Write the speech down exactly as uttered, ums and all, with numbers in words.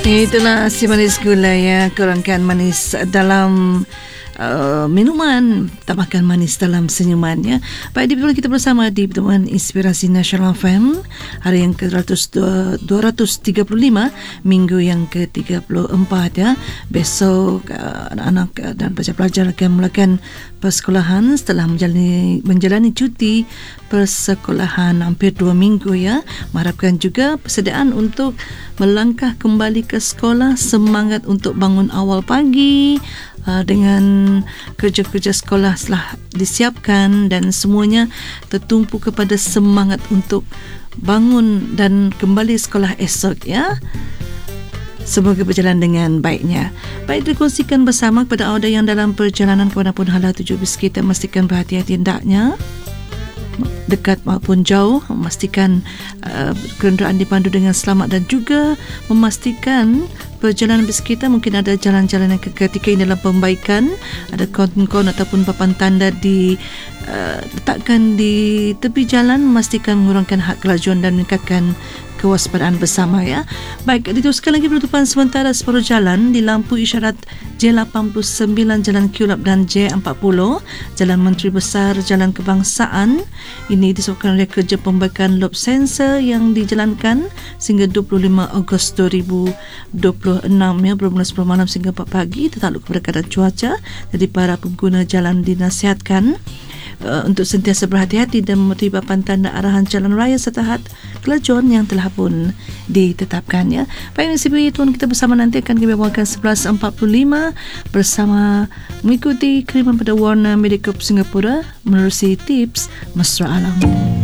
Itulah si manis gula ya, kurangkan manis dalam uh, minuman, tambahkan manis dalam senyumannya. Baik, di kita bersama di pertemuan Inspirasi Nasional F M hari yang ke dua ratus tiga puluh lima, minggu yang ke tiga puluh empat ya. Besok uh, anak-anak dan pelajar-pelajar akan mulakan persekolahan setelah menjalani menjalani cuti persekolahan hampir dua minggu ya. Mengharapkan juga persediaan untuk melangkah kembali ke sekolah, semangat untuk bangun awal pagi uh, dengan kerja-kerja sekolah telah disiapkan dan semuanya tertumpu kepada semangat untuk bangun dan kembali sekolah esok ya. Semoga berjalan dengan baiknya. Baik, dikongsikan bersama kepada anda yang dalam perjalanan ke manapun hala tuju bis kita, memastikan berhati-hati hendaknya, dekat maupun jauh, memastikan uh, kenderaan dipandu dengan selamat dan juga memastikan perjalanan bis kita mungkin ada jalan-jalan yang ketika ini dalam pembaikan, ada kon-kon ataupun papan tanda di uh, letakkan di tepi jalan, memastikan mengurangkan had kelajuan dan meningkatkan kewaspadaan bersama ya. Baik, diteruskan lagi penutupan sementara separuh jalan di lampu isyarat J lapan puluh sembilan Jalan Kulap dan J empat puluh Jalan Menteri Besar Jalan Kebangsaan. Ini disebabkan oleh kerja pembaikan lob sensor yang dijalankan sehingga dua puluh lima Ogos dua ribu dua puluh enam ya, bermula sepuluh malam sehingga empat pagi, tertakluk kepada keadaan cuaca. Jadi para pengguna jalan dinasihatkan Uh, untuk sentiasa berhati-hati dan mematuhi papan tanda arahan jalan raya serta had kelajuan yang telah pun ditetapkan ya. Baik, nasib baik tuan kita bersama nanti akan kami bawakan sebelas empat puluh lima bersama mengikuti kiriman pada Warna Medical Singapura menerusi tips mesra alam.